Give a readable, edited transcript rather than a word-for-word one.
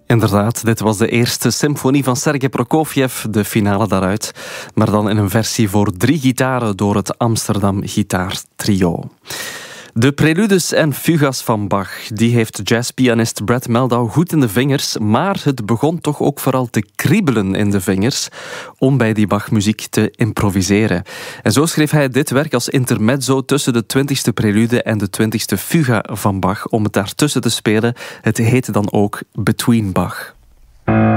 Inderdaad, dit was de eerste symfonie van Sergei Prokofjev, de finale daaruit. Maar dan in een versie voor 3 gitaren door het Amsterdam Gitaartrio. De preludes en fugas van Bach, die heeft jazzpianist Brad Mehldau goed in de vingers, maar het begon toch ook vooral te kriebelen in de vingers om bij die Bach-muziek te improviseren. En zo schreef hij dit werk als intermezzo tussen de 20e prelude en de 20e fuga van Bach, om het daartussen te spelen. Het heette dan ook Between Bach.